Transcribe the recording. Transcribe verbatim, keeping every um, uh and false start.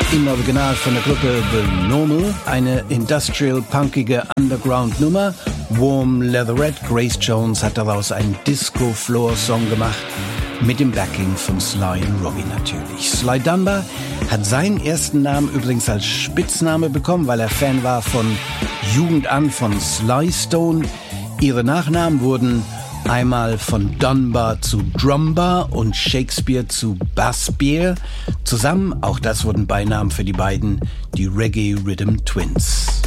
im Original von der Gruppe The Normal, eine industrial-punkige Underground-Nummer. Warm Leatherette, Grace Jones hat daraus einen Disco-Floor-Song gemacht, mit dem Backing von Sly und Robbie natürlich. Sly Dunbar hat seinen ersten Namen übrigens als Spitzname bekommen, weil er Fan war von Jugend an von Sly Stone. Ihre Nachnamen wurden einmal von Dunbar zu Drumbar und Shakespeare zu Bassbeer. Zusammen, auch das wurden Beinamen für die beiden, die Reggae Rhythm Twins.